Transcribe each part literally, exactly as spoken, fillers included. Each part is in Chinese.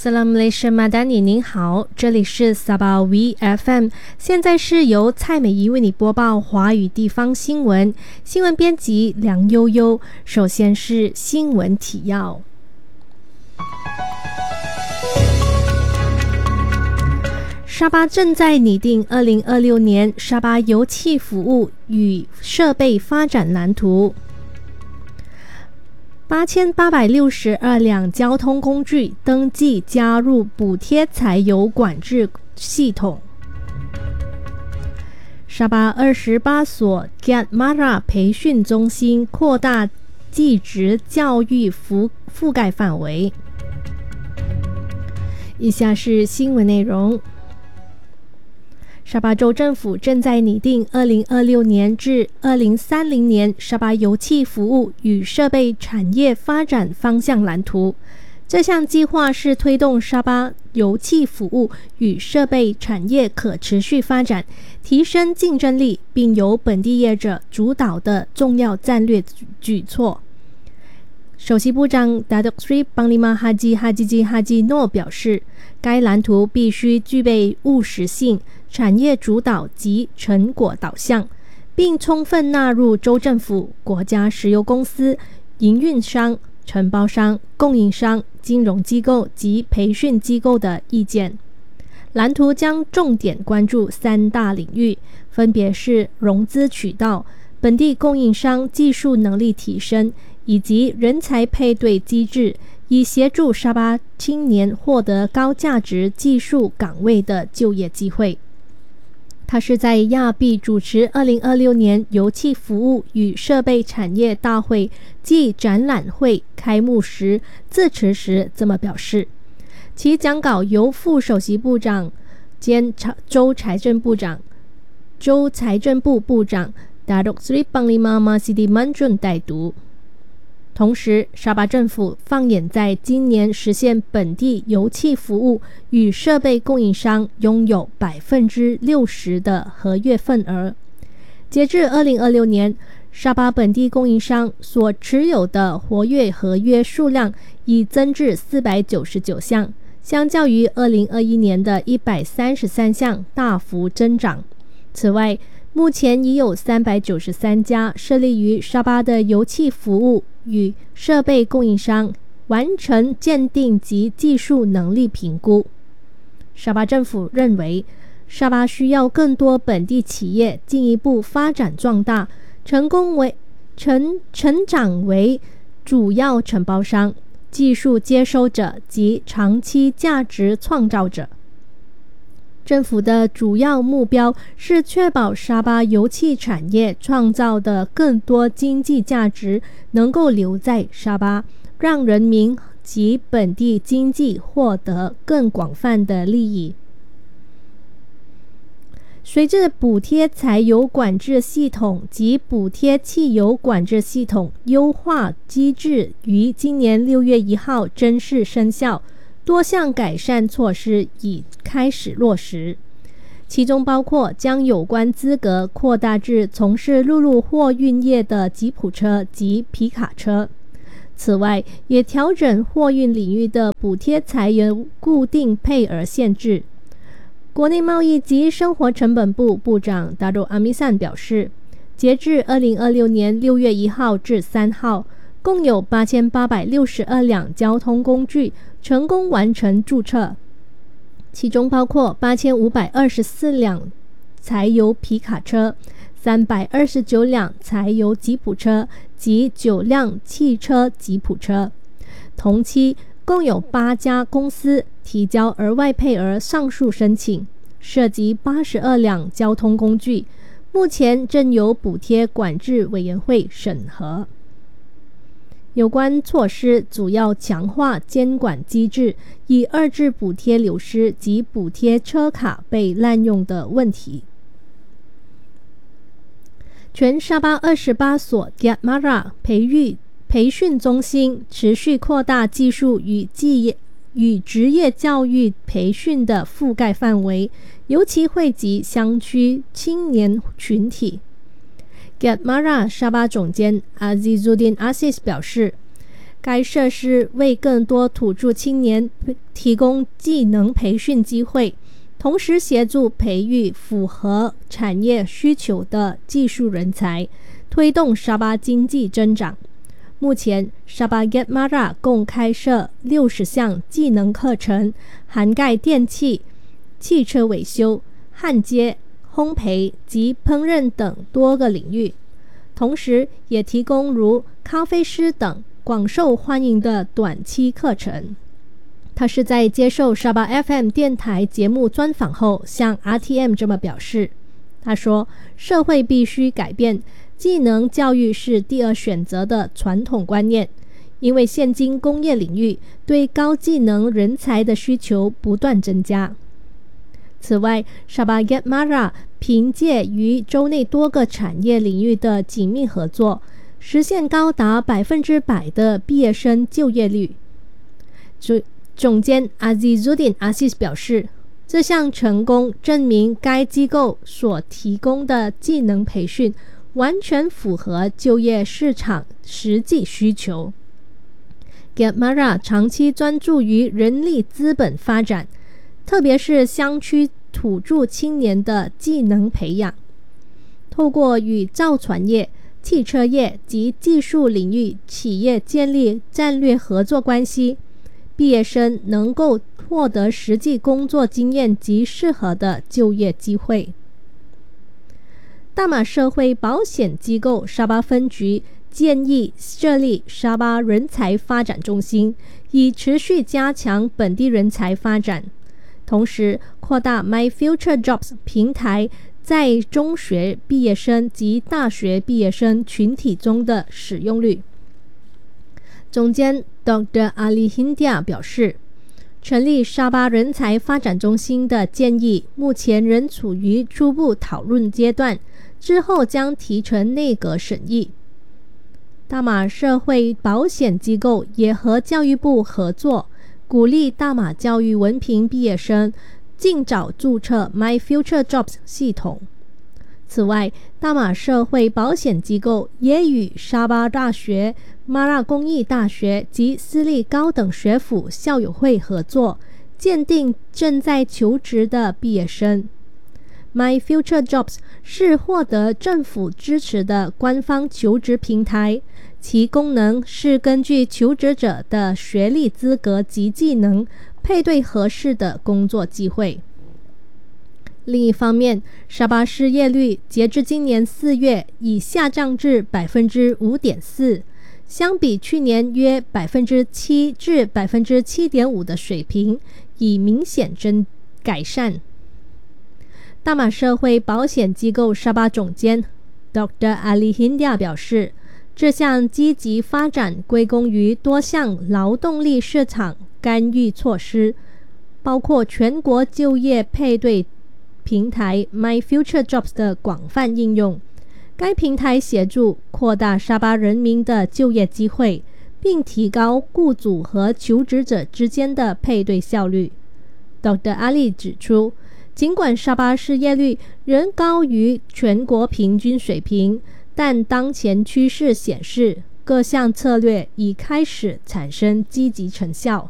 Salam Malaysia Madani， 您好，这里是 Sabah V F M， 现在是由蔡美仪为你播报华语地方新闻，新闻编辑梁悠悠。首先是新闻提要。沙巴正在拟定二零二六年沙巴油气服务与设备发展蓝图。八千八百六十二辆交通工具登记加入补贴柴油管制系统。沙巴二十八所 Giat Mara 培训中心扩大技职教育覆覆盖范围。以下是新闻内容。沙巴州政府正在拟定二零二六年至二零三零年沙巴油气服务与设备产业发展方向蓝图。这项计划是推动沙巴油气服务与设备产业可持续发展，提升竞争力，并由本地业者主导的重要战略举措。首席部长 Datuk Seri Panglima Haji Hajiji Haji Noor 表示，该蓝图必须具备务实性、产业主导及成果导向，并充分纳入州政府、国家石油公司、营运商、承包商、供应商、金融机构及培训机构的意见。蓝图将重点关注三大领域，分别是融资渠道、本地供应商技术能力提升以及人才配对机制，以协助沙巴青年获得高价值技术岗位的就业机会。他是在亚庇主持二零二六年油气服务与设备产业大会暨展览会开幕时致辞时这么表示。其讲稿由副首席部长兼州财政部长、州财政部部长 Datuk Seri Panglima Masidi Manjun 代读。同时，沙巴政府放眼在今年实现本地油气服务与设备供应商拥有 百分之六十 的合约份额。截至二零二六年，沙巴本地供应商所持有的活跃合约数量已增至四百九十九项，相较于二零二一年的一百三十三项大幅增长。此外，目前已有三百九十三家设立于沙巴的油气服务与设备供应商完成鉴定及技术能力评估。沙巴政府认为，沙巴需要更多本地企业进一步发展壮大，成功为成成长为主要承包商、技术接收者及长期价值创造者。政府的主要目标是确保沙巴油气产业创造的更多经济价值能够留在沙巴，让人民及本地经济获得更广泛的利益。随着补贴柴油管制系统及补贴汽油管制系统优化机制于今年六月一号正式生效，多项改善措施已开始落实，其中包括将有关资格扩大至从事陆路货运业的吉普车及皮卡车。此外，也调整货运领域的补贴柴油固定配额限制。国内贸易及生活成本部部长达鲁阿米善表示，截至二零二六年六月一号至三号，共有八千八百六十二辆交通工具成功完成注册，其中包括八千五百二十四辆柴油皮卡车、三百二十九辆柴油吉普车及九辆汽车吉普车。同期共有八家公司提交额外配额上述申请，涉及八十二辆交通工具，目前正由补贴管制委员会审核。有关措施主要强化监管机制，以遏制补贴流失及补贴车卡被滥用的问题。全沙巴二十八所 Giat Mara 培育培训中心持续扩大技术与技与职业教育培训的覆盖范围，尤其惠及乡区青年群体。Giat Mara 沙巴总监 Azizuddin Aziz 表示， 该设施为更多土著青年提供技能培训机会，同时协助培育符合产业需求的技术人才，推动沙巴经济增长。目前沙巴 Get Mara 共开设六十项技能课程，涵盖电器、汽车维修、焊接、烘焙及烹饪等多个领域，同时也提供如咖啡师等广受欢迎的短期课程。他是在接受沙巴 F M 电台节目专访后向 R T M 这么表示。他说，社会必须改变技能教育是第二选择的传统观念，因为现今工业领域对高技能人才的需求不断增加。此外，沙巴 Get Mara 凭借与州内多个产业领域的紧密合作，实现高达百分之百的毕业生就业率。总监 Azizuddin Aziz 表示，这项成功证明该机构所提供的技能培训完全符合就业市场实际需求。Get Mara 长期专注于人力资本发展，特别是乡区土著青年的技能培养，透过与造船业、汽车业及技术领域企业建立战略合作关系，毕业生能够获得实际工作经验及适合的就业机会。大马社会保险机构沙巴分局建议设立沙巴人才发展中心，以持续加强本地人才发展，同时扩大 My Future Jobs 平台在中学毕业生及大学毕业生群体中的使用率。总监 Doctor Ali Hindia 表示，成立沙巴人才发展中心的建议目前仍处于初步讨论阶段，之后将提呈内阁审议。大马社会保险机构也和教育部合作，鼓励大马教育文凭毕业生尽早注册 My Future Jobs 系统。此外，大马社会保险机构也与沙巴大学、马拉工艺大学及私立高等学府校友会合作，鉴定正在求职的毕业生。My Future Jobs 是获得政府支持的官方求职平台，其功能是根据求职者的学历资格及技能，配对合适的工作机会。另一方面，沙巴失业率截至今年四月已下降至 百分之五点四， 相比去年约 百分之七 至 百分之七点五 的水平已明显增改善。大马社会保险机构沙巴总监 Doctor Ali Hindia 表示，这项积极发展归功于多项劳动力市场干预措施，包括全国就业配对平台 My Future Jobs 的广泛应用。该平台协助扩大沙巴人民的就业机会，并提高雇主和求职者之间的配对效率。Doctor Ali 指出，尽管沙巴失业率仍高于全国平均水平，但当前趋势显示，各项策略已开始产生积极成效。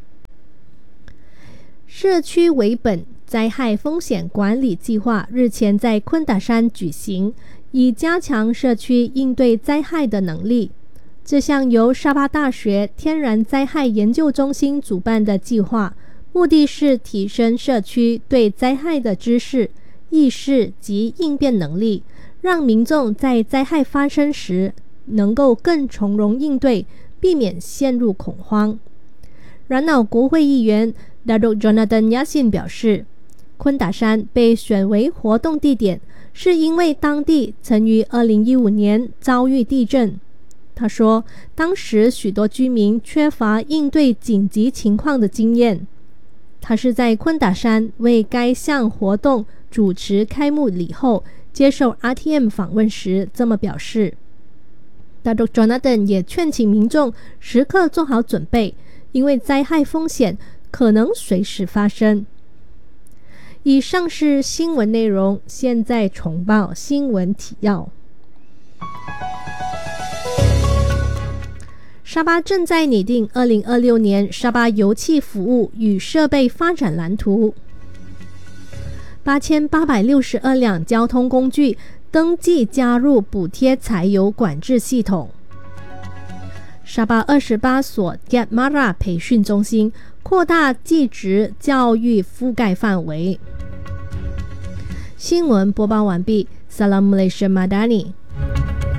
社区为本灾害风险管理计划日前在昆达山举行，以加强社区应对灾害的能力。这项由沙巴大学天然灾害研究中心主办的计划，目的是提升社区对灾害的知识、意识及应变能力，让民众在灾害发生时能够更从容应对，避免陷入恐慌。然后国会议员 Datuk Jonathan Yassin 表示，昆达山被选为活动地点，是因为当地曾于二零一五年遭遇地震。他说，当时许多居民缺乏应对紧急情况的经验。他是在昆达山为该项活动主持开幕礼后，接受 R T M 访问时这么表示。Datuk Jonathan 也劝请民众时刻做好准备，因为灾害风险可能随时发生。以上是新闻内容，现在重报新闻提要。 沙巴正在拟定二零二六年沙巴油气服务与设备发展蓝图。八千八百六十二辆交通工具登记加入补贴柴油管制系统。沙巴二十八所 Gatmara 培训中心扩大技职教育覆盖范围。新闻播报完毕。Salam Malaysia Madani。